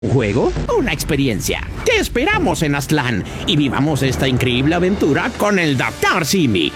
¿Un juego? Una experiencia. Te esperamos en Aztlán y vivamos esta increíble aventura con el Dr. Simi.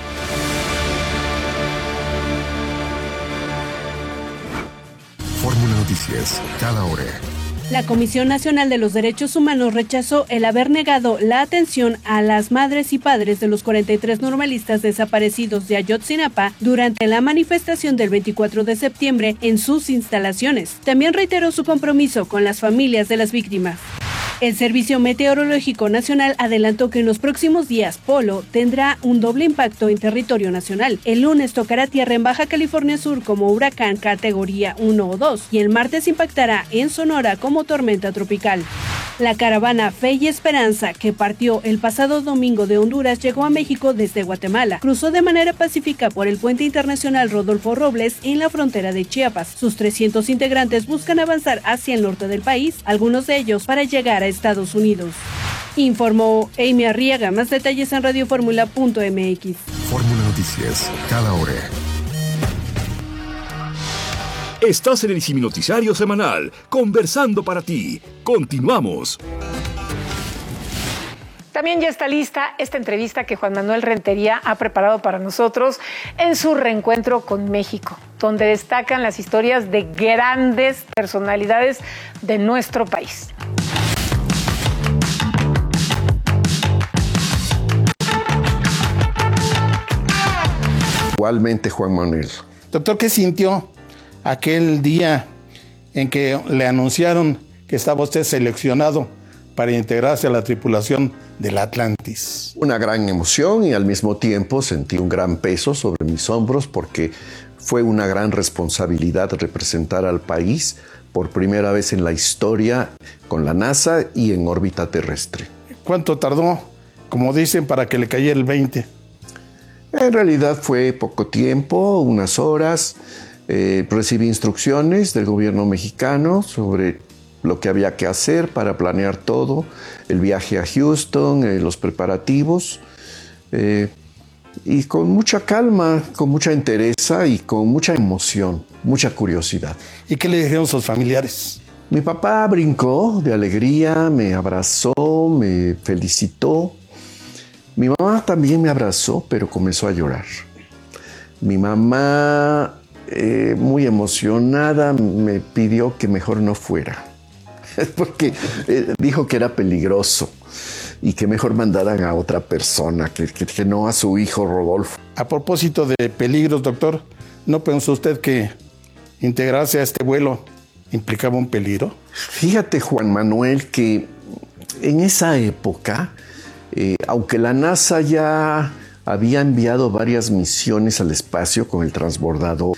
Fórmula Noticias, cada hora. La Comisión Nacional de los Derechos Humanos rechazó el haber negado la atención a las madres y padres de los 43 normalistas desaparecidos de Ayotzinapa durante la manifestación del 24 de septiembre en sus instalaciones. También reiteró su compromiso con las familias de las víctimas. El Servicio Meteorológico Nacional adelantó que en los próximos días Polo tendrá un doble impacto en territorio nacional. El lunes tocará tierra en Baja California Sur como huracán categoría 1 o 2 y el martes impactará en Sonora como tormenta tropical. La caravana Fe y Esperanza, que partió el pasado domingo de Honduras, llegó a México desde Guatemala. Cruzó de manera pacífica por el puente internacional Rodolfo Robles en la frontera de Chiapas. Sus 300 integrantes buscan avanzar hacia el norte del país, algunos de ellos para llegar a Estados Unidos. Informó Amy Arriaga. Más detalles en radioformula.mx. Fórmula Noticias, cada hora. Estás en el Simi Noticiario Semanal, conversando para ti. Continuamos. También ya está lista esta entrevista que Juan Manuel Rentería ha preparado para nosotros en su reencuentro con México, donde destacan las historias de grandes personalidades de nuestro país. Igualmente, Juan Manuel. Doctor, ¿qué sintió aquel día en que le anunciaron que estaba usted seleccionado para integrarse a la tripulación del Atlantis? Una gran emoción y al mismo tiempo sentí un gran peso sobre mis hombros porque fue una gran responsabilidad representar al país por primera vez en la historia con la NASA y en órbita terrestre. ¿Cuánto tardó, como dicen, para que le cayera el 20? En realidad fue poco tiempo, unas horas. Recibí instrucciones del gobierno mexicano sobre lo que había que hacer para planear todo, el viaje a Houston, los preparativos, y con mucha calma, con mucha entereza y con mucha emoción, mucha curiosidad. ¿Y qué le dijeron sus familiares? Mi papá brincó de alegría, me abrazó, me felicitó. Mi mamá también me abrazó, pero comenzó a llorar. Mi mamá, muy emocionada, me pidió que mejor no fuera, porque dijo que era peligroso y que mejor mandaran a otra persona, que no a su hijo Rodolfo. A propósito de peligros, doctor, ¿no pensó usted que integrarse a este vuelo implicaba un peligro? Fíjate, Juan Manuel, que en esa época, aunque la NASA ya había enviado varias misiones al espacio con el transbordador,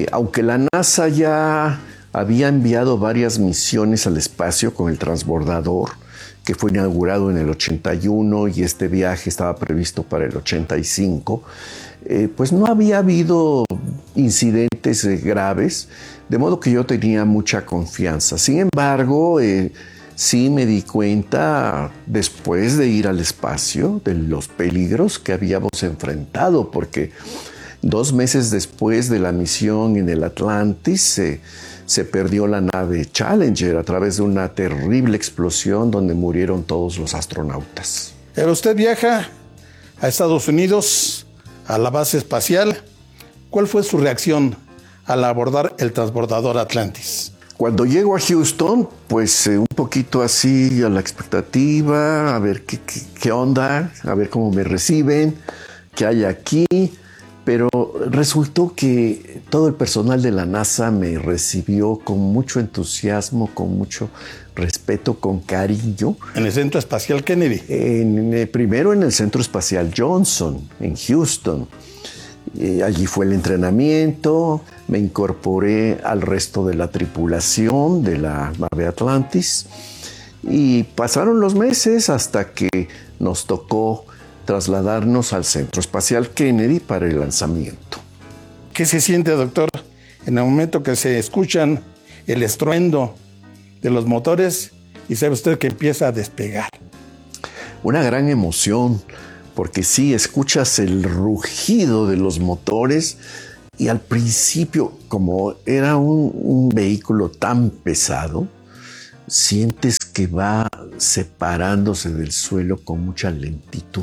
que fue inaugurado en el 81 y este viaje estaba previsto para el 85, pues no había habido incidentes graves, de modo que yo tenía mucha confianza. Sin embargo, sí me di cuenta después de ir al espacio de los peligros que habíamos enfrentado, porque 2 meses después de la misión en el Atlantis se perdió la nave Challenger a través de una terrible explosión donde murieron todos los astronautas. Pero usted viaja a Estados Unidos, a la base espacial. ¿Cuál fue su reacción al abordar el transbordador Atlantis? Cuando llego a Houston, pues un poquito así a la expectativa, a ver qué onda, a ver cómo me reciben, qué hay aquí. Pero resultó que todo el personal de la NASA me recibió con mucho entusiasmo, con mucho respeto, con cariño. ¿En el Centro Espacial Kennedy? Primero en el Centro Espacial Johnson, en Houston. Allí fue el entrenamiento, me incorporé al resto de la tripulación de la nave Atlantis y pasaron los meses hasta que nos tocó trasladarnos al Centro Espacial Kennedy para el lanzamiento. ¿Qué se siente, doctor, en el momento que se escuchan el estruendo de los motores y sabe usted que empieza a despegar? Una gran emoción, porque sí, escuchas el rugido de los motores y al principio, como era un vehículo tan pesado, sientes que va separándose del suelo con mucha lentitud.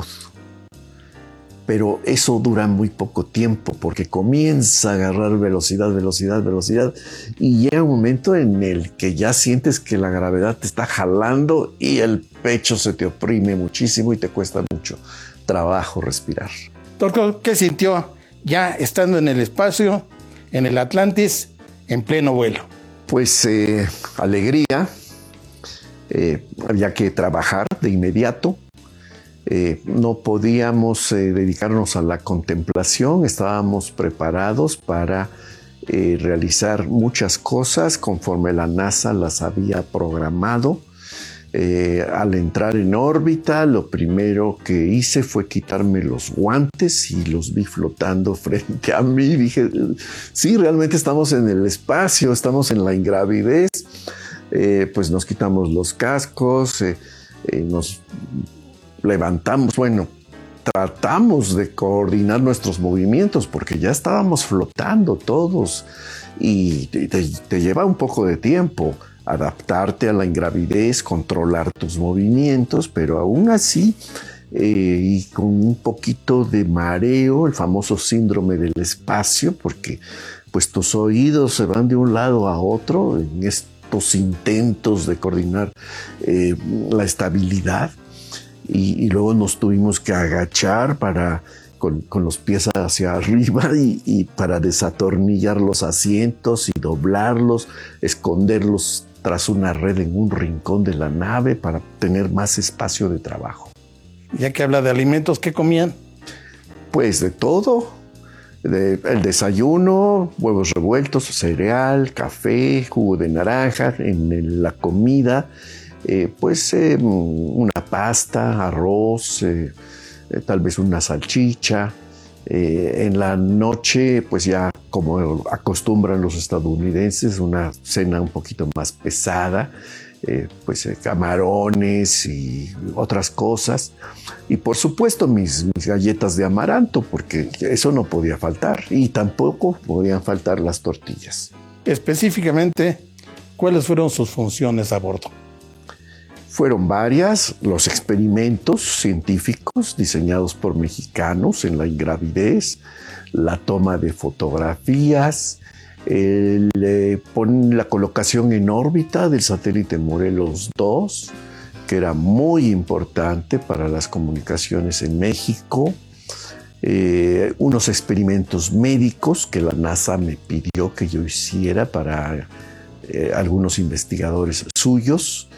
Pero eso dura muy poco tiempo porque comienza a agarrar velocidad y llega un momento en el que ya sientes que la gravedad te está jalando y el pecho se te oprime muchísimo y te cuesta mucho trabajo respirar. Doctor, ¿qué sintió ya estando en el espacio, en el Atlantis, en pleno vuelo? Pues alegría, había que trabajar de inmediato. No podíamos dedicarnos a la contemplación, estábamos preparados para realizar muchas cosas conforme la NASA las había programado. Al entrar en órbita, lo primero que hice fue quitarme los guantes y los vi flotando frente a mí. Dije, sí, realmente estamos en el espacio, estamos en la ingravidez. Pues nos quitamos los cascos, nos levantamos, tratamos de coordinar nuestros movimientos porque ya estábamos flotando todos y te lleva un poco de tiempo adaptarte a la ingravidez, controlar tus movimientos, pero aún así y con un poquito de mareo, el famoso síndrome del espacio, porque pues tus oídos se van de un lado a otro en estos intentos de coordinar la estabilidad. Y luego nos tuvimos que agachar con los pies hacia arriba y para desatornillar los asientos y doblarlos, esconderlos tras una red en un rincón de la nave para tener más espacio de trabajo. Ya que habla de alimentos, ¿qué comían? Pues de todo. El desayuno, huevos revueltos, cereal, café, jugo de naranja. En la comida, una pasta, arroz, tal vez una salchicha. En la noche, pues ya como acostumbran los estadounidenses, una cena un poquito más pesada, camarones y otras cosas. Y por supuesto mis galletas de amaranto, porque eso no podía faltar. Y tampoco podían faltar las tortillas. Específicamente, ¿cuáles fueron sus funciones a bordo? Fueron varias, los experimentos científicos diseñados por mexicanos en la ingravidez, la toma de fotografías, la colocación en órbita del satélite Morelos 2, que era muy importante para las comunicaciones en México, unos experimentos médicos que la NASA me pidió que yo hiciera para algunos investigadores suyos.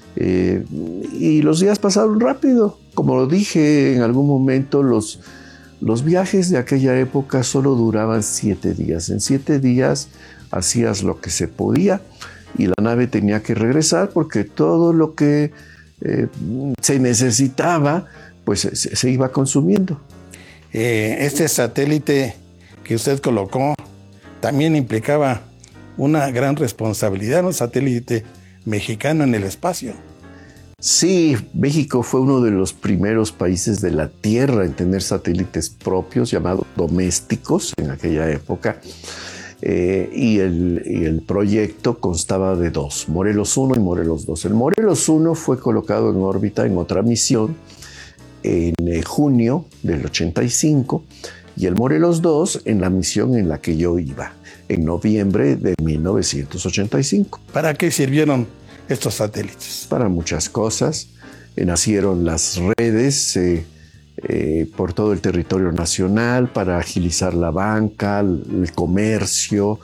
Y los días pasaron rápido. Como lo dije en algún momento, los viajes de aquella época solo duraban 7 días. En 7 días hacías lo que se podía y la nave tenía que regresar porque todo lo que se necesitaba pues se iba consumiendo. Este satélite que usted colocó también implicaba una gran responsabilidad, un satélite mexicano en el espacio. Sí, México fue uno de los primeros países de la Tierra en tener satélites propios llamados domésticos en aquella época. Y el proyecto constaba de 2, Morelos 1 y Morelos 2. El Morelos 1 fue colocado en órbita en otra misión en junio del 85 y el Morelos 2 en la misión en la que yo iba, en noviembre de 1985. ¿Para qué sirvieron estos satélites? Para muchas cosas. Nacieron las redes por todo el territorio nacional para agilizar la banca, el comercio,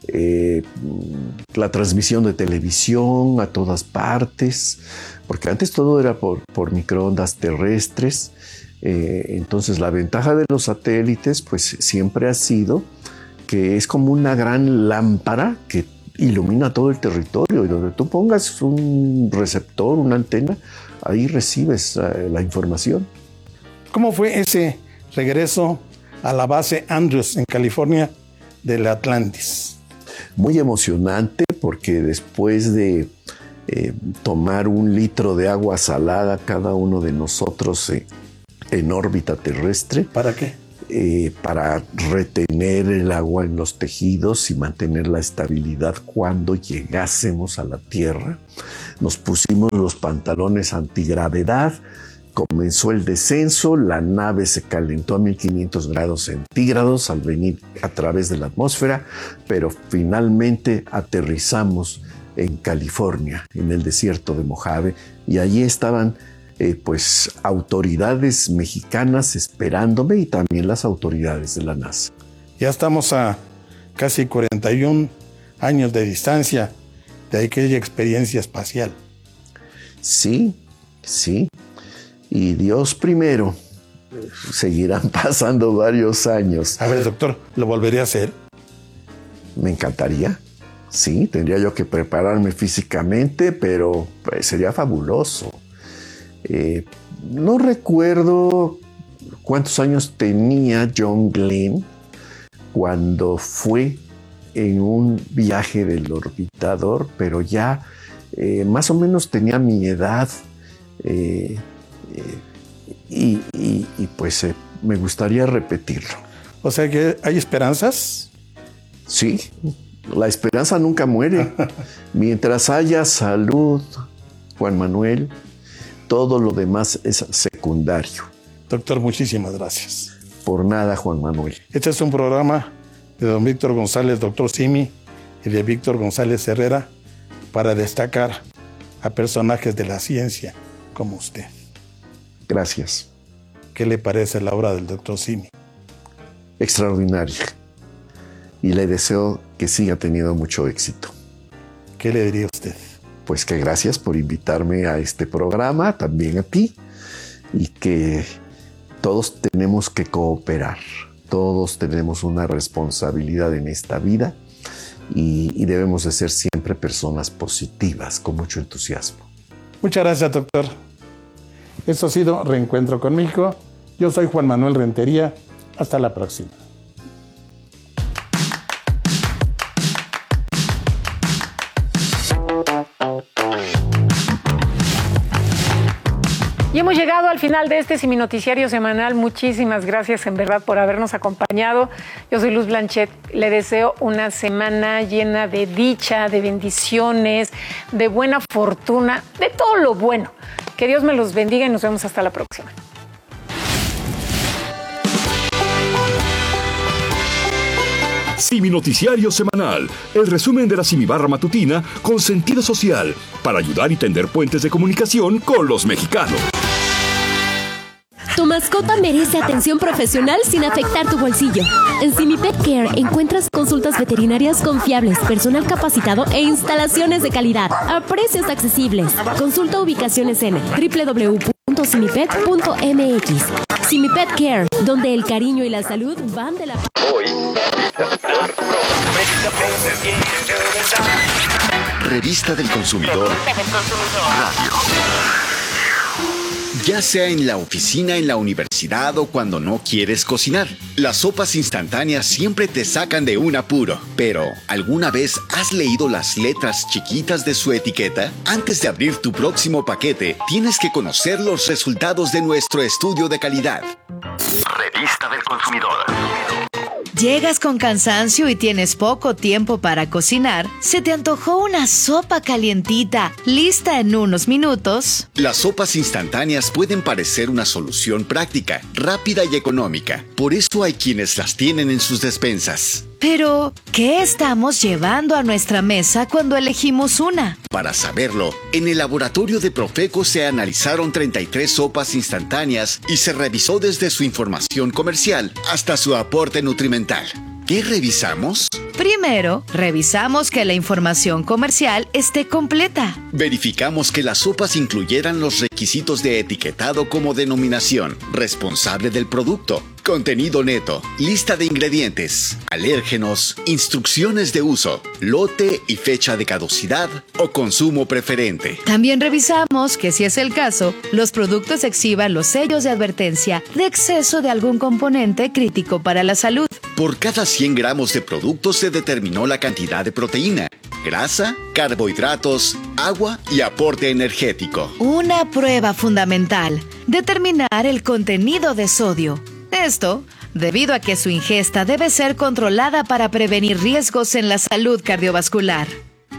la transmisión de televisión a todas partes, porque antes todo era por microondas terrestres. Entonces la ventaja de los satélites pues siempre ha sido que es como una gran lámpara que ilumina todo el territorio y donde tú pongas un receptor, una antena, ahí recibes la información. ¿Cómo fue ese regreso a la base Andrews en California del Atlantis? Muy emocionante porque después de tomar 1 litro de agua salada cada uno de nosotros en órbita terrestre. ¿Para qué? Para retener el agua en los tejidos y mantener la estabilidad cuando llegásemos a la Tierra. Nos pusimos los pantalones antigravedad, comenzó el descenso, la nave se calentó a 1500 grados centígrados al venir a través de la atmósfera, pero finalmente aterrizamos en California, en el desierto de Mojave, y allí estaban pues autoridades mexicanas esperándome y también las autoridades de la NASA. Ya estamos a casi 41 años de distancia de aquella experiencia espacial. Sí, sí. Y Dios primero. Seguirán pasando varios años. A ver, doctor, ¿lo volvería a hacer? Me encantaría. Sí, tendría yo que prepararme físicamente, pero pues, sería fabuloso. No recuerdo cuántos años tenía John Glenn cuando fue en un viaje del orbitador, pero ya más o menos tenía mi edad y pues me gustaría repetirlo. O sea que hay esperanzas. Sí, la esperanza nunca muere. Mientras haya salud, Juan Manuel, todo lo demás es secundario. Doctor, muchísimas gracias. Por nada, Juan Manuel. Este es un programa de don Víctor González, doctor Simi, y de Víctor González Herrera, para destacar a personajes de la ciencia como usted. Gracias. ¿Qué le parece la obra del doctor Simi? Extraordinaria. Y le deseo que siga teniendo mucho éxito. ¿Qué le diría usted? Pues que gracias por invitarme a este programa, también a ti, y que todos tenemos que cooperar. Todos tenemos una responsabilidad en esta vida y debemos de ser siempre personas positivas, con mucho entusiasmo. Muchas gracias, doctor. Esto ha sido Reencuentro con México. Yo soy Juan Manuel Rentería. Hasta la próxima. Y hemos llegado al final de este seminoticiario semanal. Muchísimas gracias en verdad por habernos acompañado. Yo soy Luz Blanchet. Le deseo una semana llena de dicha, de bendiciones, de buena fortuna, de todo lo bueno. Que Dios me los bendiga y nos vemos hasta la próxima. Seminoticiario semanal, el resumen de la Simibarra matutina con sentido social para ayudar y tender puentes de comunicación con los mexicanos. Tu mascota merece atención profesional sin afectar tu bolsillo. En Simi Pet Care encuentras consultas veterinarias confiables, personal capacitado e instalaciones de calidad a precios accesibles. Consulta ubicaciones en www.simipet.mx. Simi Pet Care, donde el cariño y la salud van de la mano. Revista del Consumidor Radio. Ya sea en la oficina, en la universidad o cuando no quieres cocinar, las sopas instantáneas siempre te sacan de un apuro. Pero, ¿alguna vez has leído las letras chiquitas de su etiqueta? Antes de abrir tu próximo paquete, tienes que conocer los resultados de nuestro estudio de calidad. Revista del Consumidor. Llegas con cansancio y tienes poco tiempo para cocinar. ¿Se te antojó una sopa calientita, lista en unos minutos? Las sopas instantáneas pueden parecer una solución práctica, rápida y económica. Por eso hay quienes las tienen en sus despensas. Pero, ¿qué estamos llevando a nuestra mesa cuando elegimos una? Para saberlo, en el laboratorio de Profeco se analizaron 33 sopas instantáneas y se revisó desde su información comercial hasta su aporte nutrimental. ¿Qué revisamos? Primero, revisamos que la información comercial esté completa. Verificamos que las sopas incluyeran los requisitos de etiquetado como denominación, responsable del producto, contenido neto, lista de ingredientes, alérgenos, instrucciones de uso, lote y fecha de caducidad o consumo preferente. También revisamos que, si es el caso, los productos exhiban los sellos de advertencia de exceso de algún componente crítico para la salud. Por cada 100 gramos de producto se determinó la cantidad de proteína, grasa, carbohidratos, agua y aporte energético. Una prueba fundamental: determinar el contenido de sodio. Esto, debido a que su ingesta debe ser controlada para prevenir riesgos en la salud cardiovascular.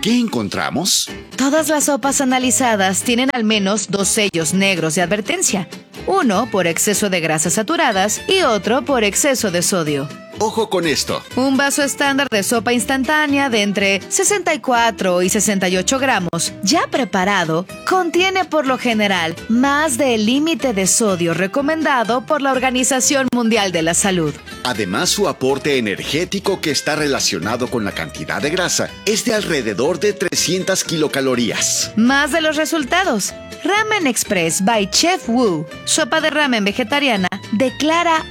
¿Qué encontramos? Todas las sopas analizadas tienen al menos 2 sellos negros de advertencia. Uno por exceso de grasas saturadas y otro por exceso de sodio. Ojo con esto. Un vaso estándar de sopa instantánea de entre 64 y 68 gramos, ya preparado, contiene por lo general más del límite de sodio recomendado por la Organización Mundial de la Salud. Además, su aporte energético, que está relacionado con la cantidad de grasa, es de alrededor de 300 kilocalorías. Más de los resultados. Ramen Express by Chef Wu, sopa de ramen vegetariana, declara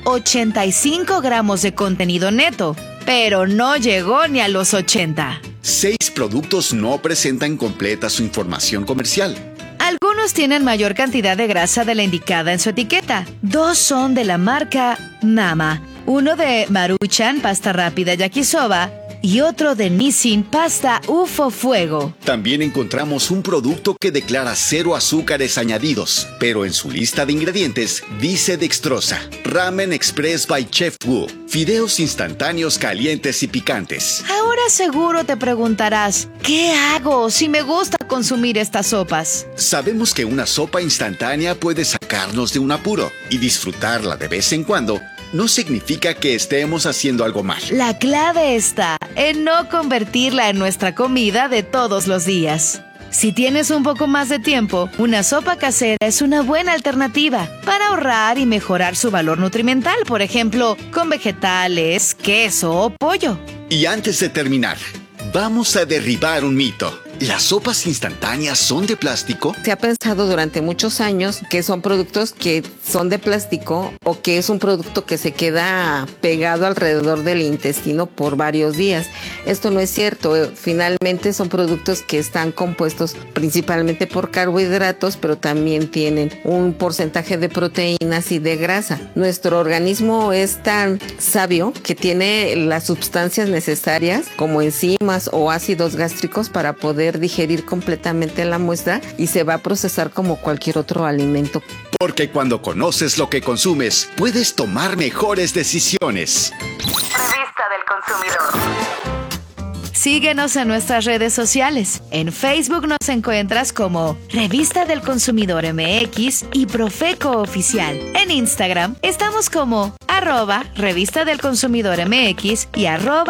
85 gramos de contenido neto, pero no llegó ni a los 80. 6 productos no presentan completa su información comercial. Algunos tienen mayor cantidad de grasa de la indicada en su etiqueta. 2 son de la marca Mama, uno de Maruchan pasta rápida yakisoba y otro de Nissin pasta UFO Fuego. También encontramos un producto que declara 0 azúcares añadidos, pero en su lista de ingredientes dice dextrosa. Ramen Express by Chef Wu. Fideos instantáneos calientes y picantes. Ahora seguro te preguntarás, ¿qué hago si me gusta consumir estas sopas? Sabemos que una sopa instantánea puede sacarnos de un apuro, y disfrutarla de vez en cuando no significa que estemos haciendo algo mal. La clave está en no convertirla en nuestra comida de todos los días. Si tienes un poco más de tiempo, una sopa casera es una buena alternativa para ahorrar y mejorar su valor nutrimental, por ejemplo, con vegetales, queso o pollo. Y antes de terminar, vamos a derribar un mito. ¿Las sopas instantáneas son de plástico? Se ha pensado durante muchos años que son productos que son de plástico o que es un producto que se queda pegado alrededor del intestino por varios días. Esto no es cierto. Finalmente son productos que están compuestos principalmente por carbohidratos, pero también tienen un porcentaje de proteínas y de grasa. Nuestro organismo es tan sabio que tiene las sustancias necesarias como enzimas o ácidos gástricos para poder digerir completamente la muestra y se va a procesar como cualquier otro alimento. Porque cuando conoces lo que consumes, puedes tomar mejores decisiones. Revista del Consumidor. Síguenos en nuestras redes sociales. En Facebook nos encuentras como Revista del Consumidor MX y Profeco Oficial. En Instagram estamos como @Revista del Consumidor MX y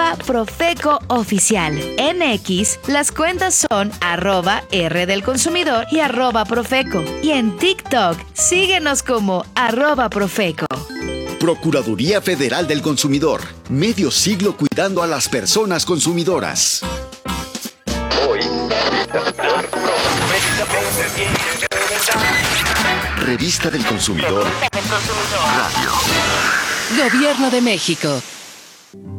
@Profeco Oficial. En X, las cuentas son @R del Consumidor y @Profeco. Y en TikTok, síguenos como @Profeco. Procuraduría Federal del Consumidor. Medio siglo cuidando a las personas consumidoras. Hoy, Revista del Consumidor. Radio. Gobierno de México.